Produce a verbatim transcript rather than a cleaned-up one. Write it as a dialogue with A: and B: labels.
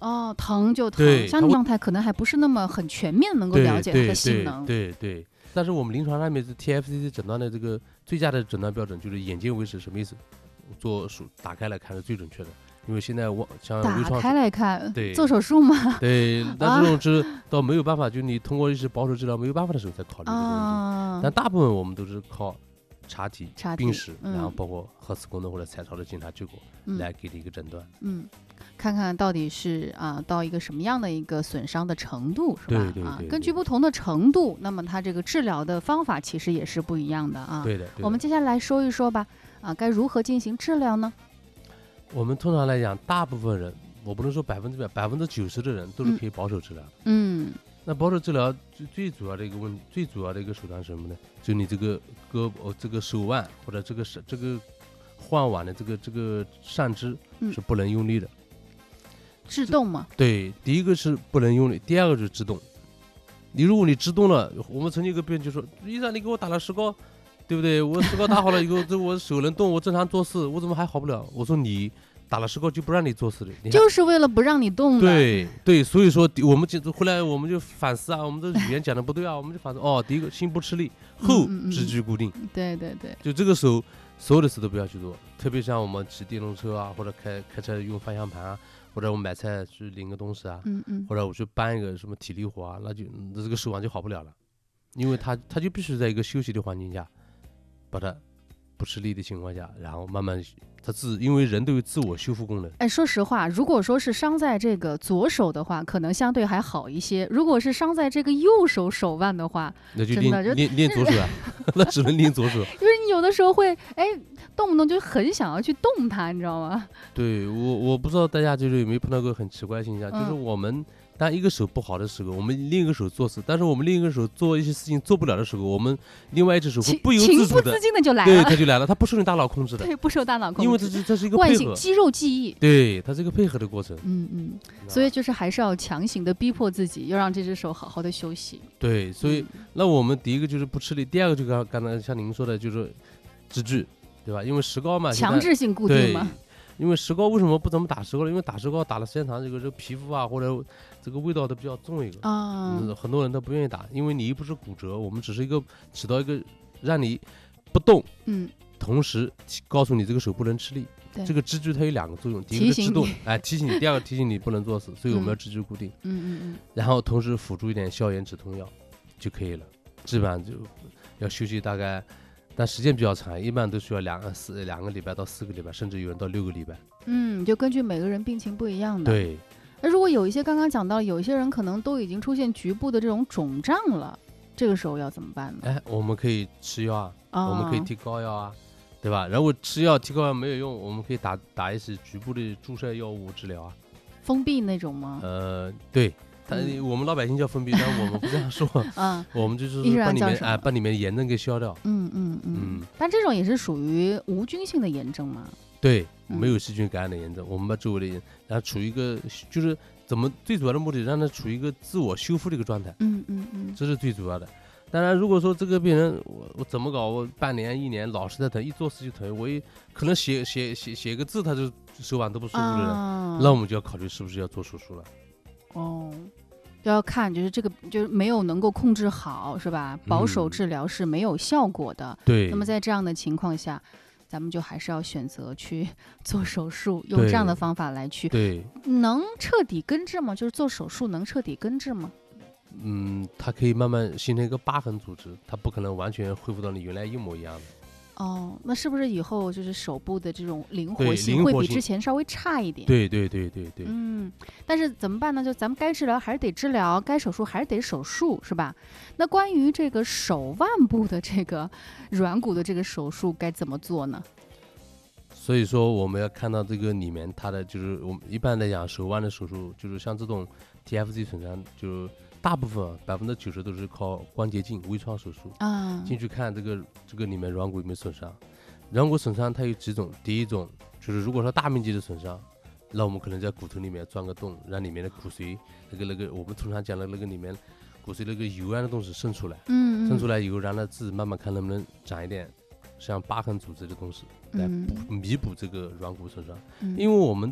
A: 哦，疼就疼，像状态可能还不是那么很全面能够了解它的性能。
B: 对 对, 对, 对，但是我们临床上面是 T F C C 诊断的这个最佳的诊断标准就是眼见为实，什么意思？做手打开来看是最准确的，因为现在我像微创
A: 打开来看，
B: 对，
A: 做手术吗？
B: 对，那这种是倒没有办法，就你通过一些保守治疗没有办法的时候才考虑这个问题，啊、但大部分我们都是靠查体、病史，嗯、然后包括核磁功能或者彩超的检查结果、嗯、来给你一个诊断。
A: 嗯，看看到底是啊到一个什么样的一个损伤的程度，是吧？
B: 对对 对, 对,
A: 啊，根据不同的程度，那么它这个治疗的方法其实也是不一样的啊。
B: 对的。对的，
A: 我们接下来说一说吧，啊，该如何进行治疗呢？
B: 我们通常来讲，大部分人，我不能说百分之百，百分之九十的人都是可以保守治疗。
A: 嗯，
B: 那保守治疗最最主要的一个问，最主要的一个手段是什么呢？就你这个胳膊、这个手腕或者这个是这个患腕的这个这个上肢是不能用力的。
A: 制动嘛？
B: 对，第一个是不能用力，第二个就是制动。你如果你制动了，我们曾经有个病人就说：“医生，你给我打了石膏。”对不对？我石膏打好了以后，这我手能动，我正常做事，我怎么还好不了？我说你打了石膏就不让你做事的，
A: 就是为了不让你动的。
B: 对对，所以说我们就后来我们就反思啊，我们的语言讲的不对啊，我们就反思哦，第一个心不吃力，后肢距固定。
A: 嗯嗯嗯对对对，
B: 就这个时候所有的事都不要去做，特别像我们骑电动车啊，或者开开车用方向盘啊，或者我买菜去拎个东西啊，
A: 嗯嗯，
B: 或者我去搬一个什么体力活啊，那就这个手腕就好不了了，因为他他就必须在一个休息的环境下。把它不吃力的情况下，然后慢慢它自，因为人都有自我修复功能。
A: 哎，说实话，如果说是伤在这个左手的话，可能相对还好一些；如果是伤在这个右手手腕的话，
B: 那就练就练练左手啊，那只能练左手。
A: 因为你有的时候会哎，动不动就很想要去动它，你知道吗？
B: 对我，我不知道大家就是有没有碰到过很奇怪的现象，嗯、就是我们。当一个手不好的时候，我们另一个手做事，但是我们另一个手做一些事情做不了的时候，我们另外一只手会不由自主的，
A: 情不自禁的就来了，
B: 对，它就来了，它不受你大脑控制的，
A: 对，不受大脑控制，
B: 因为这是这是一个配合，
A: 惯性肌肉记忆，
B: 对，它是一个配合的过程，
A: 嗯嗯，所以就是还是要强行的逼迫自己，要让这只手好好的休息。
B: 对，所以、嗯、那我们第一个就是不吃力，第二个就刚刚才像您说的，就是支距，对吧？因为石膏嘛，
A: 强制性固定嘛。
B: 因为石膏为什么不怎么打石膏？因为打石膏打了时间长，这个这个皮肤啊或者这个味道都比较重一个啊、嗯，很多人都不愿意打，因为你又不是骨折，我们只是一个起到一个让你不动，嗯，同时告诉你这个手不能吃力。这个支距它有两个作用，第一个是制动，哎，提醒你；第二个提醒你不能做事，所以我们要支距固定。嗯嗯嗯。然后同时辅助一点消炎止痛药就可以了，基本上就要休息大概。但时间比较长，一般都需要两个四两个礼拜到四个礼拜，甚至有人到六个礼拜。
A: 嗯，就根据每个人病情不一样的。
B: 对。
A: 那如果有一些刚刚讲到，有一些人可能都已经出现局部的这种肿胀了，这个时候要怎么办呢？
B: 哎，我们可以吃药啊，哦、我们可以提高药啊，对吧？然后吃药提高药没有用，我们可以打打一些局部的注射药物治疗啊。
A: 封闭那种吗？
B: 呃，对。他、嗯、我们老百姓叫封闭，但我们不这样说。嗯，我们就是把里面哎把里面的炎症给消掉。
A: 嗯嗯嗯嗯。但这种也是属于无菌性的炎症吗？
B: 对，没有细菌感染的炎症，嗯、我们把周围的炎，然后处于一个就是怎么最主要的目的，让它处于一个自我修复的一个状态。
A: 嗯嗯嗯，
B: 这是最主要的。当然，如果说这个病人我我怎么搞，我半年一年老是在疼，一做事就疼，我也可能写写写写个字，他就手腕都不舒服的人，啊、那我们就要考虑是不是要做手术了。
A: 哦，要看就是这个就是没有能够控制好，是吧？保守治疗是没有效果的。
B: 对、嗯。
A: 那么在这样的情况下，咱们就还是要选择去做手术，用这样的方法来去。
B: 对。
A: 能彻底根治吗？就是做手术能彻底根治吗？
B: 嗯，它可以慢慢形成一个疤痕组织，它不可能完全恢复到你原来一模一样的。
A: 哦，那是不是以后就是手部的这种灵活性会比之前稍微差一点？
B: 对对对对对。
A: 嗯，但是怎么办呢？就咱们该治疗还是得治疗，该手术还是得手术，是吧？那关于这个手腕部的这个软骨的这个手术该怎么做呢？
B: 所以说我们要看到这个里面它的就是我们一般来讲手腕的手术，就是像这种 T F C 损伤，就大部分百分之九十都是靠关节镜微创手术啊，进去看这个这个里面软骨有没有损伤。软骨损伤它有几种，第一种就是如果说大面积的损伤，那我们可能在骨头里面钻个洞，让里面的骨髓那个那个我们通常讲的那个里面骨髓那个油样的东西渗出来，嗯，渗出来以后，让它自己慢慢看能不能长一点像疤痕组织的东西来补弥补这个软骨损伤，因为我们